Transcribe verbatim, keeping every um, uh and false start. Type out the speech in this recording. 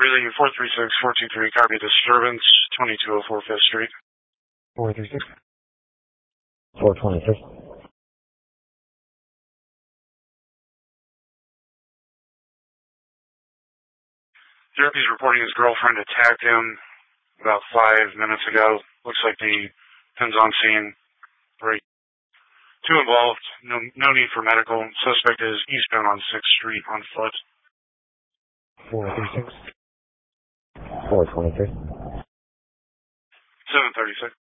Relay four three six, four two three, copy disturbance, twenty-two oh four Fifth Street. four three six. four twenty-six. Therapy's reporting his girlfriend attacked him about five minutes ago. Looks like the pin's on scene. Break. Two involved. No, no need for medical. Suspect is eastbound on sixth Street on foot. four three six. four twenty-three. seven thirty-six.